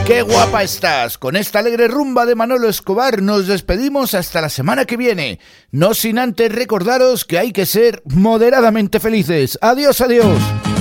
¡Qué guapa estás! Con esta alegre rumba de Manolo Escobar nos despedimos hasta la semana que viene. No sin antes recordaros que hay que ser moderadamente felices. ¡Adiós, adiós!